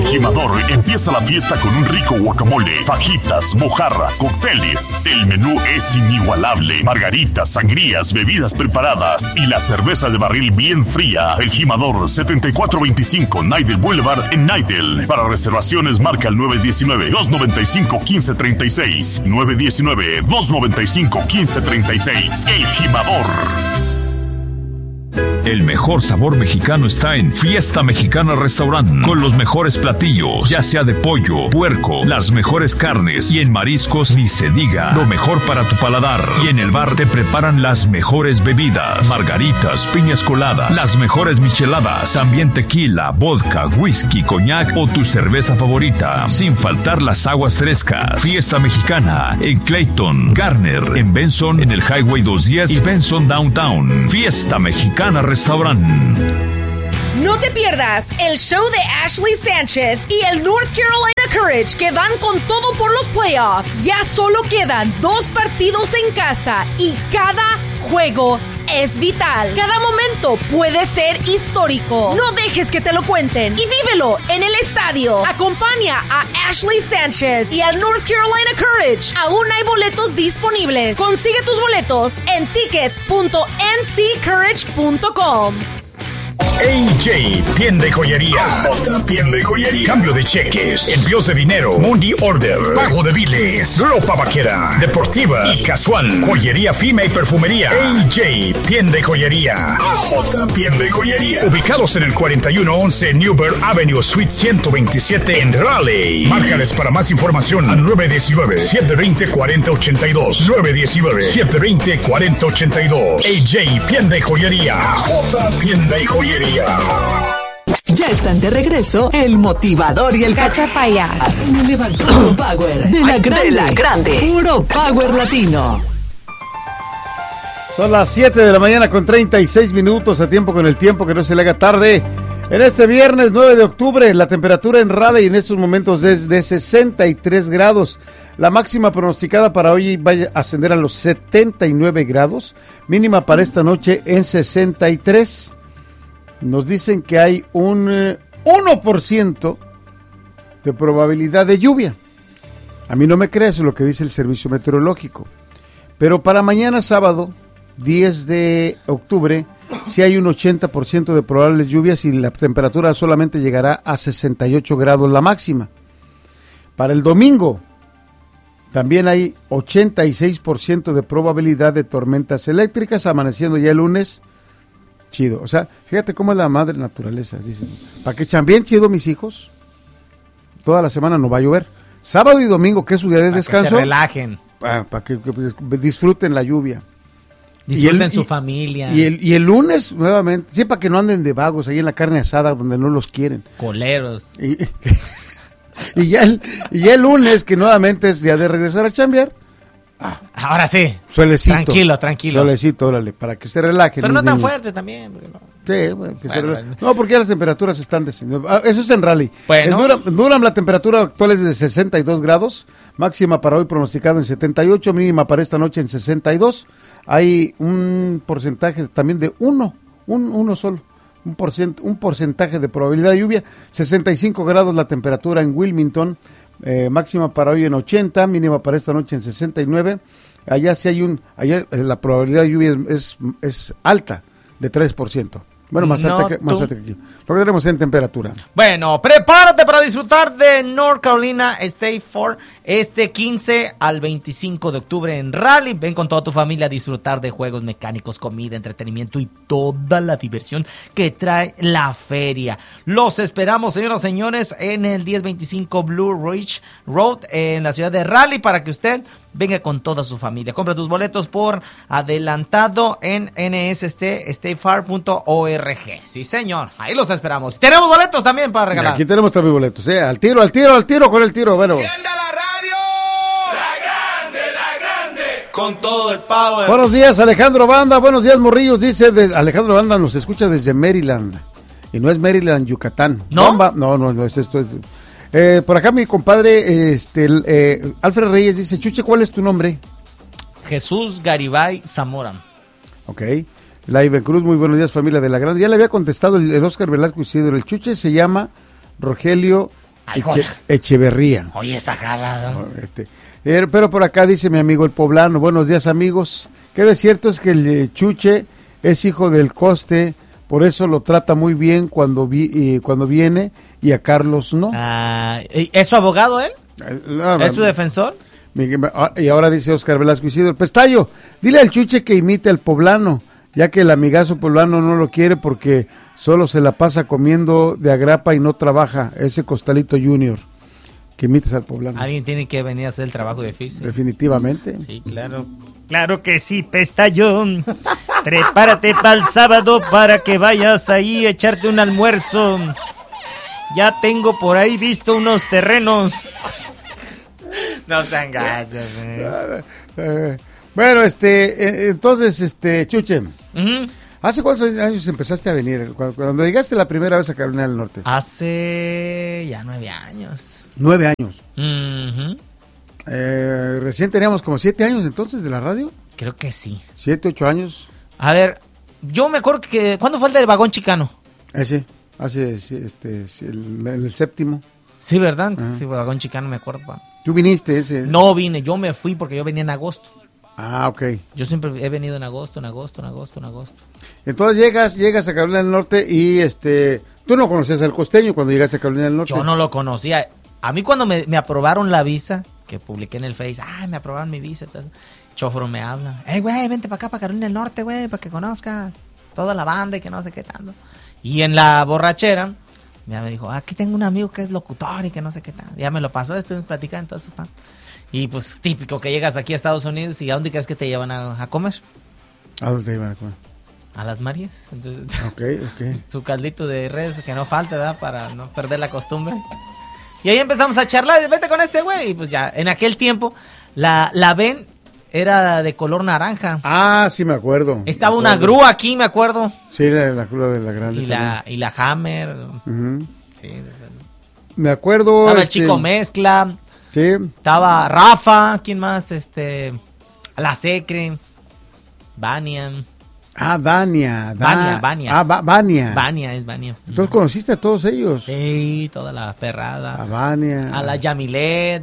Jimador empieza la fiesta con un rico guacamole, fajitas, mojarras, cócteles. El menú es inigualable. Margaritas, sangrías, bebidas preparadas y la cerveza de barril bien fría. El Jimador, 7425 Nidell Boulevard en Nidell. Para reservaciones marca el 919-295-1536. 919-295-1536. El Jimador. El mejor sabor mexicano está en Fiesta Mexicana Restaurant, con los mejores platillos, ya sea de pollo, puerco, las mejores carnes, y en mariscos ni se diga, lo mejor para tu paladar. Y en el bar te preparan las mejores bebidas, margaritas, piñas coladas, las mejores micheladas, también tequila, vodka, whisky, coñac o tu cerveza favorita, sin faltar las aguas frescas. Fiesta Mexicana en Clayton, Garner, en Benson, en el Highway 210 y Benson Downtown. Fiesta Mexicana Restaurant. No te pierdas el show de Ashley Sánchez y el North Carolina Courage, que van con todo por los playoffs. Ya solo quedan 2 partidos en casa y cada juego es vital. Cada momento puede ser histórico. No dejes que te lo cuenten y vívelo en el estadio. Acompaña a Ashley Sánchez y al North Carolina Courage. Aún hay boletos disponibles. Consigue tus boletos en tickets.nccourage.com. AJ, tienda y joyería. Tienda y joyería. Cambio de cheques, envíos de dinero, money order, pago de biles, ropa vaquera, deportiva y casual, joyería fina y perfumería. AJ, tienda y joyería. Tienda y joyería. Ubicados en el 4111 Newberg Avenue, Suite 127 en Raleigh. Márcales para más información al 919-720-4082. 919-720-4082. AJ, tienda y joyería. Tienda y joyería. Ya están de regreso el motivador y el Cachapayas. Así me levanto con Power de la grande. Puro Power Latino. Son las 7 de la mañana con 36 minutos, a tiempo con el tiempo, que no se le haga tarde. En este viernes 9 de octubre, la temperatura en Raleigh en estos momentos es de 63 grados. La máxima pronosticada para hoy va a ascender a los 79 grados. Mínima para esta noche en 63. Nos dicen que hay un 1% de probabilidad de lluvia. A mí no me crees lo que dice el servicio meteorológico. Pero para mañana sábado, 10 de octubre, sí hay un 80% de probables lluvias y la temperatura solamente llegará a 68 grados la máxima. Para el domingo, también hay 86% de probabilidad de tormentas eléctricas, amaneciendo ya el lunes. Chido, o sea, fíjate cómo es la madre naturaleza, dicen, para que chambien chido mis hijos, toda la semana no va a llover, sábado y domingo, que es su día de descanso, que se relajen, para que disfruten la lluvia, disfruten su familia, y el lunes nuevamente, sí, para que no anden de vagos ahí en la carne asada donde no los quieren, coleros, y ya el lunes, que nuevamente es día de regresar a chambear. Ahora sí. Suelecito. Tranquilo. Suelecito, órale, para que se relajen. Pero no tan niños. fuerte también. Porque no. Sí, bueno, no, porque ya las temperaturas están descendiendo. Eso es en Raleigh. Bueno. En Durham la temperatura actual es de 62 grados, máxima para hoy pronosticada en 78, mínima para esta noche en 62. Hay un porcentaje también de uno solo. Un porcentaje de probabilidad de lluvia, 65 grados la temperatura en Wilmington, máxima para hoy en 80, mínima para esta noche en 69. Allá la probabilidad de lluvia es alta, de 3%. Bueno, más alta que aquí. Lo que tenemos en temperatura. Bueno, prepárate para disfrutar de North Carolina State Fair este 15 al 25 de octubre en Raleigh. Ven con toda tu familia a disfrutar de juegos mecánicos, comida, entretenimiento y toda la diversión que trae la feria. Los esperamos, señoras y señores, en el 1025 Blue Ridge Road en la ciudad de Raleigh para que usted venga con toda su familia. Compra tus boletos por adelantado en nsstatefar.org. Sí, señor. Ahí los esperamos. Tenemos boletos también para regalar. Aquí tenemos también boletos. Al tiro con el tiro. Bueno. ¡Encienda la radio! La grande. Con todo el power. Buenos días, Alejandro Banda. Buenos días, morrillos. Dice Alejandro Banda nos escucha desde Maryland. Y no es Maryland, Yucatán. ¿No? No, es esto. Por acá mi compadre Alfred Reyes dice, Chuche, ¿cuál es tu nombre? Jesús Garibay Zamora. Ok. Laive Cruz, muy buenos días, familia de la Grande. Ya le había contestado el Oscar Velasco Isidro. El Chuche se llama Rogelio Ay, Echeverría. Oye, esa jala, ¿no? Pero por acá dice mi amigo el poblano, buenos días amigos, que de cierto es que el Chuche es hijo del Coste, por eso lo trata muy bien cuando viene y a Carlos no. ¿Es su abogado él? No, ¿Es su defensor? Y ahora dice Oscar Velasco Isidro, Pestayo, dile al Chuche que imite al poblano, ya que el amigazo poblano no lo quiere porque solo se la pasa comiendo de agrapa y no trabaja, ese Costalito Junior, que imites al poblano. Alguien tiene que venir a hacer el trabajo difícil. Definitivamente. Sí, claro. Claro que sí, Pestallón. Prepárate para el sábado para que vayas ahí a echarte un almuerzo. Ya tengo por ahí visto unos terrenos. No se engañen. Bueno, entonces, Chuche, Uh-huh. ¿hace cuántos años empezaste a venir? Cuando llegaste la primera vez a Carolina del Norte. Hace ya 9 años. 9 años. Uh-huh. Recién teníamos como 7 años entonces de la radio. Creo que sí. 7, 8 años. A ver, yo me acuerdo que... ¿Cuándo fue el del vagón chicano? Sí, hace el séptimo. Sí, ¿verdad? Uh-huh. Sí, vagón chicano me acuerdo. Pa. ¿Tú viniste ese? No vine, yo me fui porque yo venía en agosto. Ah, ok. Yo siempre he venido en agosto. Entonces llegas a Carolina del Norte y tú no conocías al costeño cuando llegaste a Carolina del Norte. Yo no lo conocía. A mí cuando me aprobaron la visa, que publiqué en el Face, me aprobaron mi visa. Entonces, Chóforo me habla. Güey, vente para acá, para Carolina del Norte, güey, para que conozca toda la banda y que no sé qué tanto. Y en la borrachera, me dijo, aquí tengo un amigo que es locutor y que no sé qué tanto. Ya me lo pasó, estuvimos platicando, entonces, Y pues típico que llegas aquí a Estados Unidos y ¿a dónde crees que te llevan a comer? ¿A dónde te llevan a comer? A las Marías. Entonces, ok. Su caldito de res que no falte, ¿verdad? Para no perder la costumbre. Y ahí empezamos a charlar, vete con este güey. Y pues ya, en aquel tiempo, la ven era de color naranja. Ah, sí me acuerdo. Estaba una grúa aquí, me acuerdo. Sí, la grúa de la grande. Y la Hammer. Uh-huh. Sí. Me acuerdo. Estaba el Chico Mezcla. Sí. Estaba Rafa, ¿quién más? La Secre, Vania. Vania. Vania es Vania. Entonces conociste a todos ellos. Sí, toda la perrada. A Vania. A la Yamilet,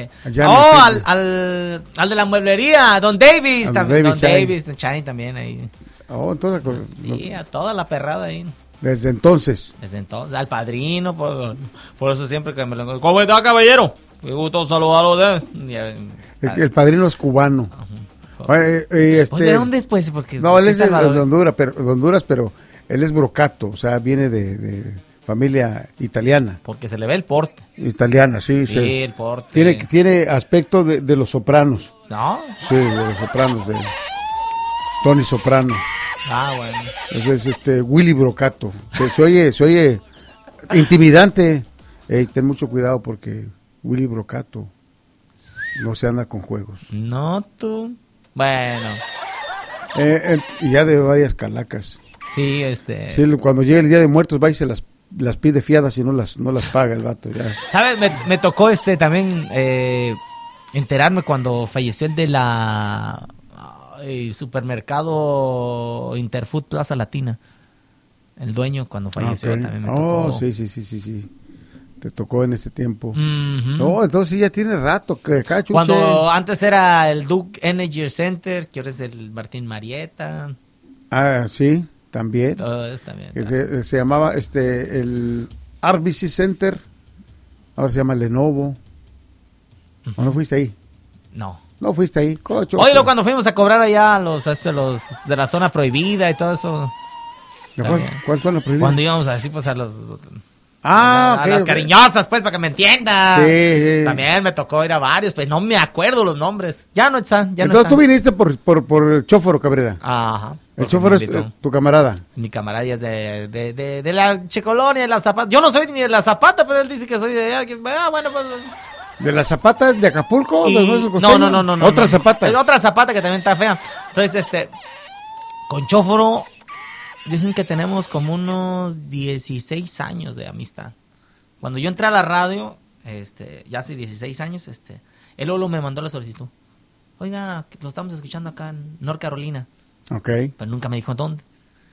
al de la mueblería, Don Davis también. Don Davis, Chai también ahí. Entonces. Sí, a toda la perrada ahí. Desde entonces. Al padrino, por eso siempre que me lo... ¿Cómo está, caballero? Me gusta saludarlo El padrino es cubano. ¿De dónde es, pues? Porque, no, él es de Honduras, pero él es brocato, o sea, viene de familia italiana. Porque se le ve el porte. Italiana, sí. Sí, el porte. Tiene aspecto de los Sopranos. ¿No? Sí, de los Sopranos, de Tony Soprano. Bueno. Ese es Willy Brocato. Se oye intimidante. Ten mucho cuidado porque Willy Brocato no se anda con juegos. No tú. Bueno. Y ya de varias calacas. Sí, Sí, cuando llega el Día de Muertos va y se las pide fiadas y no las paga el vato. Ya. ¿Sabes? Me tocó también enterarme cuando falleció el de la supermercado Interfood Plaza Latina. El dueño cuando falleció también me tocó. Sí. Te tocó en ese tiempo. Uh-huh. No, entonces sí ya tiene rato que acá, Chuche. Cuando antes era el Duke Energy Center, que ahora es el Martín Marietta. Ah, sí, también. Todo eso también. Se llamaba el RBC Center. Ahora se llama Lenovo. Uh-huh. ¿O no fuiste ahí? No. No fuiste ahí. Cocho. Oílo cuando fuimos a cobrar allá los de la zona prohibida y todo eso. ¿Cuál zona prohibida? Cuando íbamos así pues a los... a las cariñosas, pues, para que me entiendan. Sí. También me tocó ir a varios, pues no me acuerdo los nombres. Ya no están. Entonces tú viniste por el Chóforo Cabrera. Ajá. El Chóforo es tu camarada. Mi camarada es de la Checolonia, de la Zapata. Yo no soy ni de la Zapata, pero él dice que soy de allá. Bueno, pues... ¿De la Zapata de Acapulco? No. ¿Otra Zapata? Es otra Zapata que también está fea. Entonces, con Chóforo... Dicen que tenemos como unos 16 años de amistad. Cuando yo entré a la radio, ya hace 16 años, él luego me mandó la solicitud. Oiga, lo estamos escuchando acá en North Carolina. Ok. Pero nunca me dijo dónde.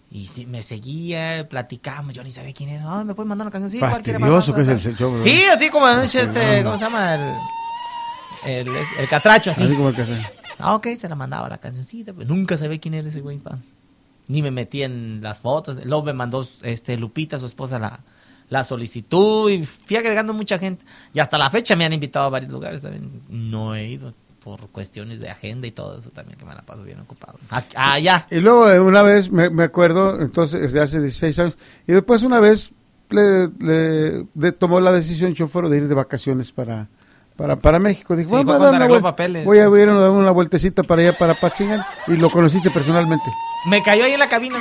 Y sí, me seguía, platicamos, yo ni sabía quién era. ¿Me puedes mandar una canción? Sí, fastidioso que es el show. Sí, así como anoche ¿cómo se llama? El catracho, así. Así como el catracho. Ok, se la mandaba la cancioncita, pero nunca sabía quién era ese güey, pa. Ni me metí en las fotos. Luego me mandó Lupita, su esposa, la solicitud, y fui agregando mucha gente. Y hasta la fecha me han invitado a varios lugares también. No he ido por cuestiones de agenda y todo eso también, que me la paso bien ocupado. Allá. Y luego una vez, me acuerdo, entonces, de hace 16 años, y después una vez tomó la decisión Choforo de ir de vacaciones para México. Dijo, sí, voy a ir a dar una vueltecita para allá, para Patzingán, y lo conociste personalmente. Me cayó ahí en la cabina.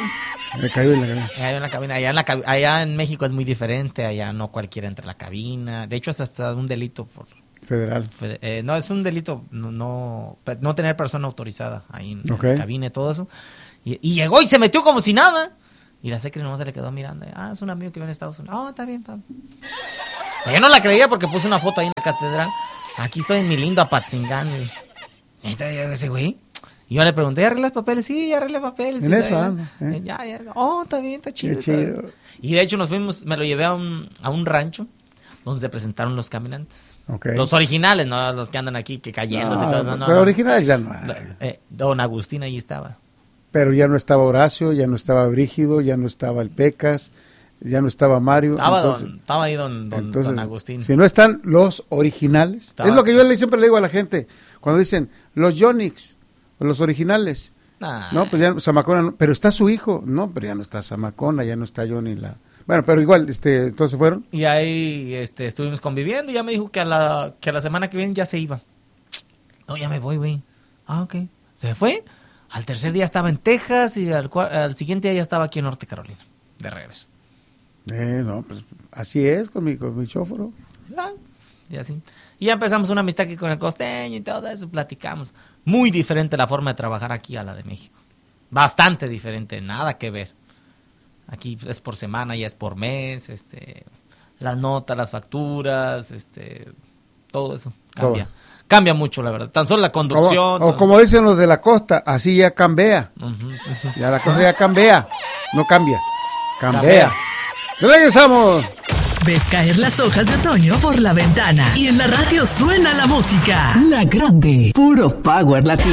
Allá en México es muy diferente, allá no cualquiera entra a la cabina. De hecho, es hasta un delito federal. No, es un delito no tener persona autorizada ahí en la cabina y todo eso. Y llegó y se metió como si nada. Y la secre nomás se le quedó mirando. Es un amigo que viene a Estados Unidos. Está bien, Yo no la creía porque puse una foto ahí en la catedral. Aquí estoy en mi lindo Apatzingán. Y entonces ese güey. Y yo le pregunté, ¿arreglas papeles? Sí, arreglé papeles. En eso ando. Ya. Está bien, está chido. Y de hecho me lo llevé a un rancho donde se presentaron los caminantes. Los originales, no los que andan aquí que cayéndose. Pero originales ya no. Don Agustín ahí estaba. Pero ya no estaba Horacio, ya no estaba Brígido, ya no estaba el Pecas, ya no estaba Mario. Estaba ahí don Agustín. Si no están los originales, es lo que yo siempre le digo a la gente, cuando dicen los Yonix, los originales. No, pues ya Zamacona, pero está su hijo. No, pero ya no está Zamacona, ya no está Johnny Bueno, pero igual, entonces fueron. Y ahí estuvimos conviviendo y ya me dijo que a la semana que viene ya se iba. No, ya me voy, güey. Ok. Se fue. Al tercer día estaba en Texas y al siguiente día ya estaba aquí en Norte Carolina, de regreso. No, pues así es con mi chóforo. Y así. Y ya empezamos una amistad aquí con el costeño y todo eso, platicamos. Muy diferente la forma de trabajar aquí a la de México. Bastante diferente, nada que ver. Aquí es por semana, ya es por mes, las notas, las facturas, todo eso cambia. Todo. Cambia mucho, la verdad. Tan solo la conducción. Como dicen los de la costa, así ya cambia. Ya la cosa ya cambia. No cambia. Cambia. ¡Regresamos! Ves caer las hojas de otoño por la ventana y en la radio suena la música. La Grande. Puro Power Latino.